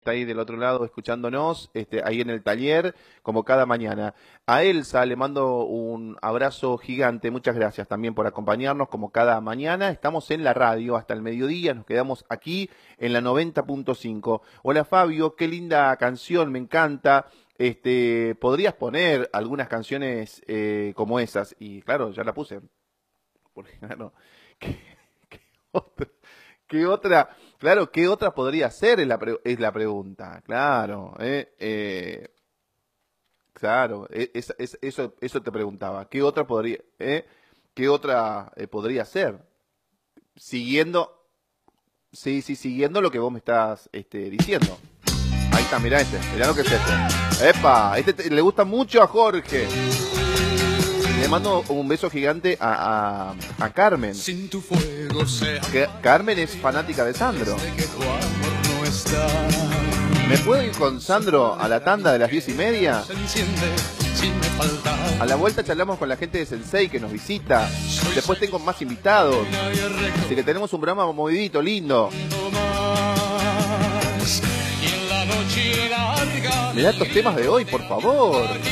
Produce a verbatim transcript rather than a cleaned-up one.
está ahí del otro lado escuchándonos, este, ahí en el taller, como cada mañana. A Elsa le mando un abrazo gigante, muchas gracias también por acompañarnos como cada mañana. Estamos en la radio hasta el mediodía, nos quedamos aquí en la noventa punto cinco. Hola Fabio, qué linda canción, me encanta. Este, ¿podrías poner algunas canciones eh, como esas? Y claro, ya la puse. Porque claro, ¿qué, qué otra? ¿Qué otra? Claro, ¿qué otra podría ser? Es la, pre- es la pregunta. Claro, eh, eh, claro, eh, es- es- eso, eso te preguntaba. ¿Qué otra podría, eh? ¿Qué otra eh, podría ser? Siguiendo, sí, sí, siguiendo lo que vos me estás este, diciendo. Ahí está, mirá este, mirá lo que es este. ¡Epa! Este te- le gusta mucho a Jorge. Le mando un beso gigante a, a, a Carmen. Sin tu fuego se Que Carmen es fanática de Sandro. que tu amor no está. ¿Me puedo ir con Sandro a la tanda de las diez y media? Se enciende sin me faltar. A la vuelta charlamos con la gente de Sensei que nos visita. Después tengo más invitados. Así que tenemos un programa movidito, lindo. Más. Y en la noche larga Mirá estos temas de hoy, por favor.